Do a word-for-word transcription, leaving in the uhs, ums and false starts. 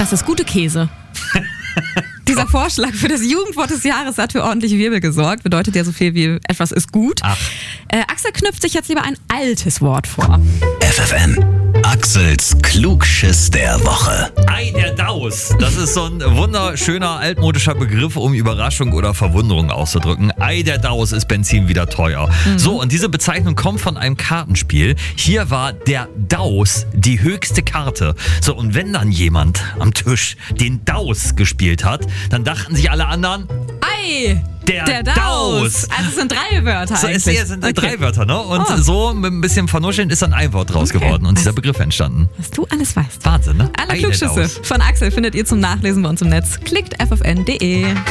Das ist gute Käse. Dieser Vorschlag für das Jugendwort des Jahres hat für ordentliche Wirbel gesorgt. Bedeutet ja so viel wie etwas ist gut. Ach. Äh, Axel knüpft sich jetzt lieber ein altes Wort vor. F F M, Axels Klugschiss der Woche. Ei der Daus. Das ist so ein wunderschöner altmodischer Begriff, um Überraschung oder Verwunderung auszudrücken. Ei der Daus ist Benzin wieder teuer. Mhm. So, und diese Bezeichnung kommt von einem Kartenspiel. Hier war der Daus die höchste Karte. So, und wenn dann jemand am Tisch den Daus gespielt hat, dann dachten sich alle anderen, Ei! Der, Der Daus. Daus. Also es sind drei Wörter So, es eigentlich. sind Okay. drei Wörter, ne? Und Oh. so mit ein bisschen Vernuscheln ist dann ein Wort draus Okay. geworden und dieser Was- Begriff entstanden. Was du alles weißt. Wahnsinn, ne? Alle Ei der Klugschüsse Daus. von Axel findet ihr zum Nachlesen bei uns im Netz. Klickt f f n punkt d e.